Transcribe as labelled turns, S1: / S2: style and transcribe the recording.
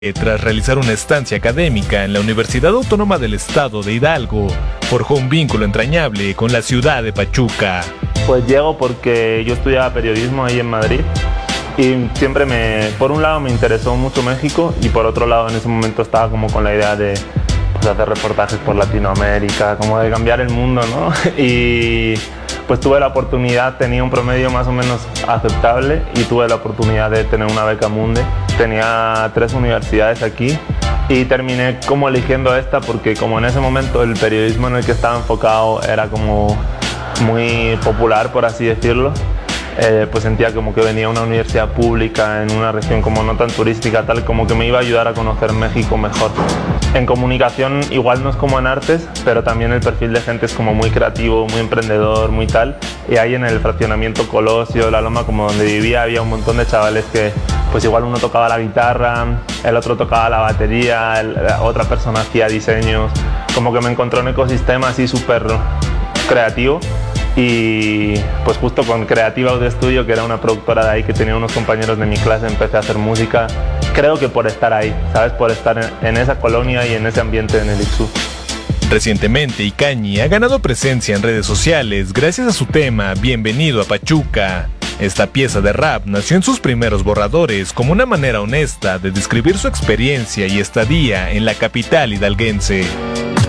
S1: Tras realizar una estancia académica en la Universidad Autónoma del Estado de Hidalgo, forjó un vínculo entrañable con la ciudad de Pachuca.
S2: Pues llego porque yo estudiaba periodismo ahí en Madrid y siempre por un lado me interesó mucho México y por otro lado en ese momento estaba como con la idea de hacer reportajes por Latinoamérica, como de cambiar el mundo, ¿no? Y pues tuve la oportunidad, tenía un promedio más o menos aceptable y tuve la oportunidad de tener una beca Munde. Tenía 3 universidades aquí y terminé como eligiendo esta porque como en ese momento el periodismo en el que estaba enfocado era como muy popular, por así decirlo, pues sentía como que venía a una universidad pública en una región como no tan turística, tal como que me iba a ayudar a conocer México mejor. En comunicación igual no es como en artes, pero también el perfil de gente es como muy creativo, muy emprendedor, muy tal. Y ahí en el fraccionamiento Colosio, La Loma, como donde vivía, había un montón de chavales que pues igual uno tocaba la guitarra, el otro tocaba la batería, otra persona hacía diseños. Como que me encontré un ecosistema así súper creativo. Y pues justo con Creativa Audio Studio, que era una productora de ahí que tenía unos compañeros de mi clase, empecé a hacer música. Creo que por estar ahí, ¿sabes? Por estar en esa colonia y en ese ambiente en el Ixú.
S1: Recientemente, Icañi ha ganado presencia en redes sociales gracias a su tema Bienvenido a Pachuca. Esta pieza de rap nació en sus primeros borradores como una manera honesta de describir su experiencia y estadía en la capital hidalguense.